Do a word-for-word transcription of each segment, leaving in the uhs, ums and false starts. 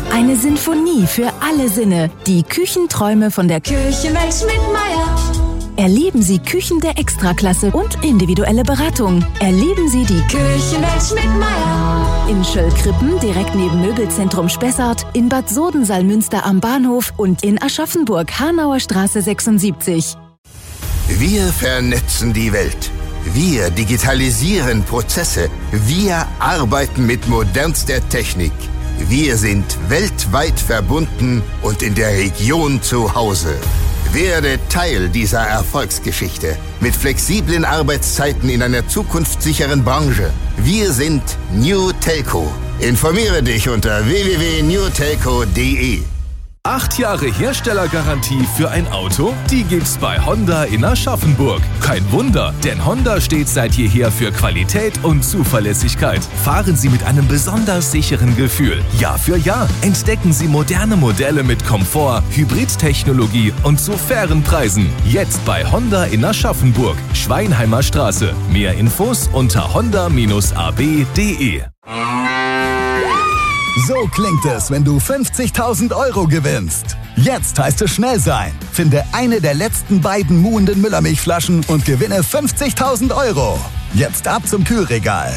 Eine Sinfonie für alle Sinne. Die Küchenträume von der Küchenwelt Schmidtmeyer. Erleben Sie Küchen der Extraklasse und individuelle Beratung. Erleben Sie die Küchenwelt Schmidtmeyer. In Schöllkrippen, direkt neben Möbelzentrum Spessart, in Bad Sodensalmünster am Bahnhof und in Aschaffenburg, Hanauer Straße sechsundsiebzig. Wir vernetzen die Welt. Wir digitalisieren Prozesse. Wir arbeiten mit modernster Technik. Wir sind weltweit verbunden und in der Region zu Hause. Werde Teil dieser Erfolgsgeschichte mit flexiblen Arbeitszeiten in einer zukunftssicheren Branche. Wir sind New Telco. Informiere dich unter w w w punkt new telco punkt d e. Acht Jahre Herstellergarantie für ein Auto? Die gibt's bei Honda in Aschaffenburg. Kein Wunder, denn Honda steht seit jeher für Qualität und Zuverlässigkeit. Fahren Sie mit einem besonders sicheren Gefühl. Jahr für Jahr entdecken Sie moderne Modelle mit Komfort, Hybridtechnologie und zu fairen Preisen. Jetzt bei Honda in Aschaffenburg, Schweinheimer Straße. Mehr Infos unter honda Bindestrich a b punkt d e. So klingt es, wenn du fünfzigtausend Euro gewinnst. Jetzt heißt es schnell sein. Finde eine der letzten beiden muhenden Müllermilchflaschen und gewinne fünfzigtausend Euro. Jetzt ab zum Kühlregal.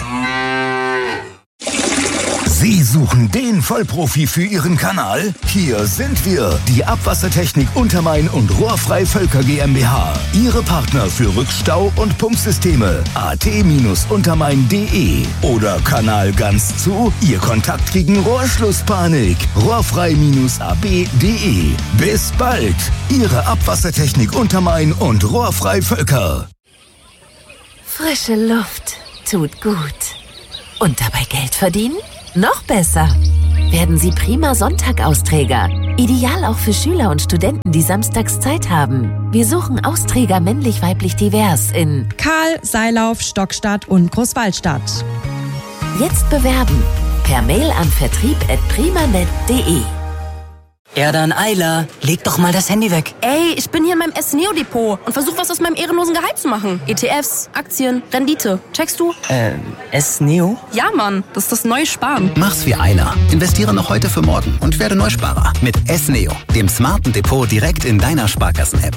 Sie suchen den Vollprofi für Ihren Kanal? Hier sind wir, die Abwassertechnik Untermain und Rohrfrei Völker GmbH. Ihre Partner für Rückstau- und Pumpsysteme. a t Untermain punkt d e oder Kanal ganz zu. Ihr Kontakt gegen Rohrschlusspanik. Rohrfrei a b punkt d e. Bis bald. Ihre Abwassertechnik Untermain und Rohrfrei Völker. Frische Luft tut gut. Und dabei Geld verdienen? Noch besser! Werden Sie prima Sonntag-Austräger. Ideal auch für Schüler und Studenten, die samstags Zeit haben. Wir suchen Austräger männlich-weiblich divers in Karl, Seilauf, Stockstadt und Großwaldstadt. Jetzt bewerben. Per Mail an vertrieb at primanet punkt d e. Erdan Eiler, leg doch mal das Handy weg. Ey, ich bin hier in meinem S-Neo-Depot und versuche was aus meinem ehrenlosen Gehalt zu machen. E T Fs, Aktien, Rendite. Checkst du? Äh, S-Neo? Ja, Mann, das ist das neue Sparen. Mach's wie Eiler. Investiere noch heute für morgen und werde Neusparer. Mit S-Neo, dem smarten Depot direkt in deiner Sparkassen-App.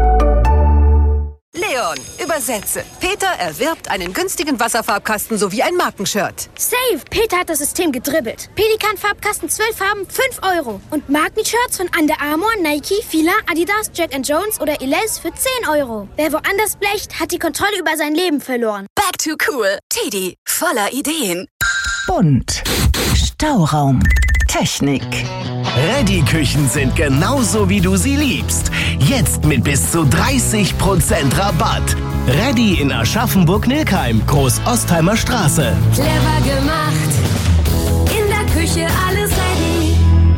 Leon, übersetze. Peter erwirbt einen günstigen Wasserfarbkasten sowie ein Markenshirt. Safe! Peter hat das System gedribbelt. Pelikan-Farbkasten zwölf Farben, fünf Euro. Und Markenshirts von Under Armour, Nike, Fila, Adidas, Jack and Jones oder Elize für zehn Euro. Wer woanders blecht, hat die Kontrolle über sein Leben verloren. Back to cool. Teddy, voller Ideen. Bunt. Stauraum. Technik. Ready-Küchen sind genauso, wie du sie liebst. Jetzt mit bis zu dreißig Prozent Rabatt. Ready in Aschaffenburg-Nilkheim, Groß-Ostheimer Straße. Clever gemacht. In der Küche alles ready.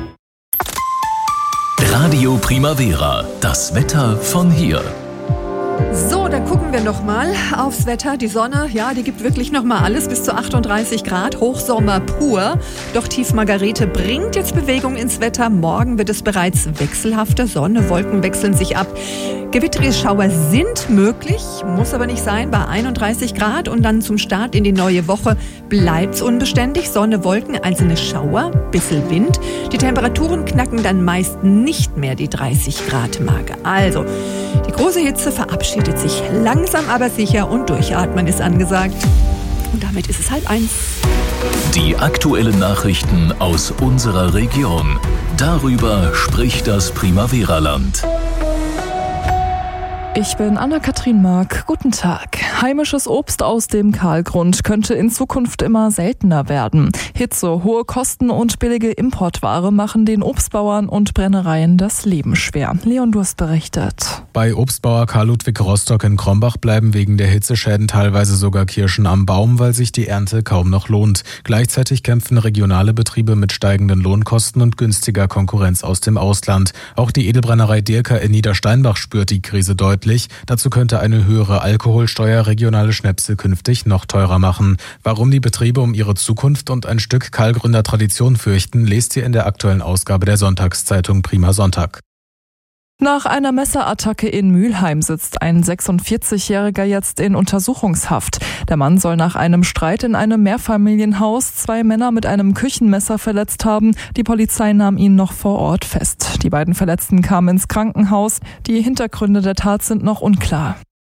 Radio Primavera. Das Wetter von hier. So, dann gucken wir noch mal aufs Wetter. Die Sonne, ja, die gibt wirklich noch mal alles bis zu achtunddreißig Grad. Hochsommer pur. Doch Tief Margarete bringt jetzt Bewegung ins Wetter. Morgen wird es bereits wechselhafter. Sonne, Wolken wechseln sich ab. Gewittrige Schauer sind möglich, muss aber nicht sein, bei einunddreißig Grad. Und dann zum Start in die neue Woche bleibt's unbeständig. Sonne, Wolken, einzelne Schauer, bisschen Wind. Die Temperaturen knacken dann meist nicht mehr die dreißig Grad Marke. Also, die große Hitze verabschiedet sich langsam, aber sicher und durchatmen ist angesagt. Und damit ist es halb eins. Die aktuellen Nachrichten aus unserer Region. Darüber spricht das Primavera-Land. Ich bin Anna-Kathrin Mark. Guten Tag. Heimisches Obst aus dem Kahlgrund könnte in Zukunft immer seltener werden. Hitze, hohe Kosten und billige Importware machen den Obstbauern und Brennereien das Leben schwer. Leon Durst berichtet. Bei Obstbauer Karl Ludwig Rostock in Krombach bleiben wegen der Hitzeschäden teilweise sogar Kirschen am Baum, weil sich die Ernte kaum noch lohnt. Gleichzeitig kämpfen regionale Betriebe mit steigenden Lohnkosten und günstiger Konkurrenz aus dem Ausland. Auch die Edelbrennerei Dirka in Niedersteinbach spürt die Krise deutlich. Dazu könnte eine höhere Alkoholsteuer regionale Schnäpse künftig noch teurer machen. Warum die Betriebe um ihre Zukunft und ein Stück Kahlgründer Tradition fürchten, lest ihr in der aktuellen Ausgabe der Sonntagszeitung Prima Sonntag. Nach einer Messerattacke in Mülheim sitzt ein sechsundvierzigjähriger jetzt in Untersuchungshaft. Der Mann soll nach einem Streit in einem Mehrfamilienhaus zwei Männer mit einem Küchenmesser verletzt haben. Die Polizei nahm ihn noch vor Ort fest. Die beiden Verletzten kamen ins Krankenhaus. Die Hintergründe der Tat sind noch unklar.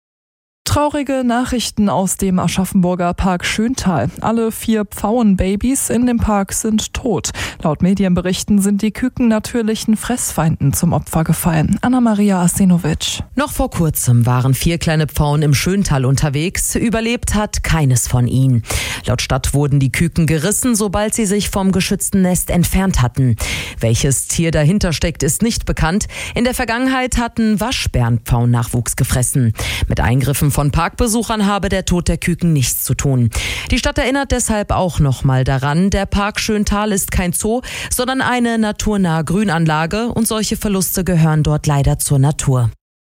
Traurige Nachrichten aus dem Aschaffenburger Park Schöntal. Alle vier Pfauenbabys in dem Park sind tot. Laut Medienberichten sind die Küken natürlichen Fressfeinden zum Opfer gefallen. Anna-Maria Asenovic. Noch vor kurzem waren vier kleine Pfauen im Schöntal unterwegs. Überlebt hat keines von ihnen. Laut Stadt wurden die Küken gerissen, sobald sie sich vom geschützten Nest entfernt hatten. Welches Tier dahinter steckt, ist nicht bekannt. In der Vergangenheit hatten Waschbären Pfauennachwuchs gefressen. Mit Eingriffen von Parkbesuchern habe der Tod der Küken nichts zu tun. Die Stadt erinnert deshalb auch nochmal daran, der Park Schöntal ist kein Zoo, sondern eine naturnahe Grünanlage und solche Verluste gehören dort leider zur Natur.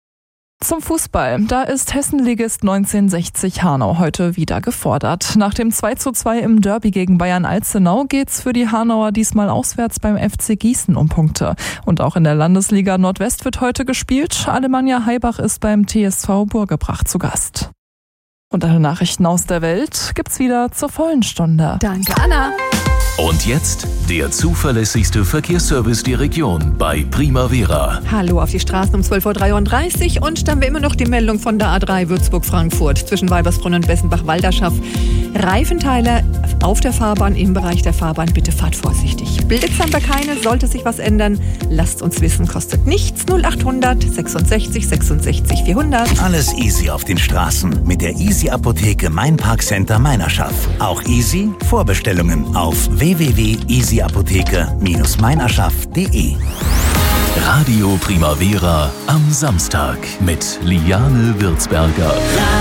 Zum Fußball. Da ist Hessenligist neunzehnhundertsechzig Hanau heute wieder gefordert. Nach dem zwei zu zwei im Derby gegen Bayern-Alzenau geht's für die Hanauer diesmal auswärts beim F C Gießen um Punkte. Und auch in der Landesliga Nordwest wird heute gespielt. Alemannia Heibach ist beim T S V Burgebracht zu Gast. Und alle Nachrichten aus der Welt gibt's wieder zur vollen Stunde. Danke, Anna. Und jetzt der zuverlässigste Verkehrsservice der Region bei Primavera. Hallo auf die Straßen um zwölf Uhr dreiunddreißig und dann haben wir immer noch die Meldung von der A drei Würzburg-Frankfurt zwischen Weibersbrunn und Bessenbach-Walderschaff. Reifenteile auf der Fahrbahn, im Bereich der Fahrbahn, bitte fahrt vorsichtig. Bildet es aber keine, sollte sich was ändern, lasst uns wissen, kostet nichts. null achthundert sechsundsechzig sechsundsechzig vierhundert. Alles easy auf den Straßen mit der Easy Apotheke Mein Parkcenter Meinerschaft. Auch easy Vorbestellungen auf w w w punkt easy apotheke Bindestrich meinerschaft punkt de. Radio Primavera am Samstag mit Liane Würzberger.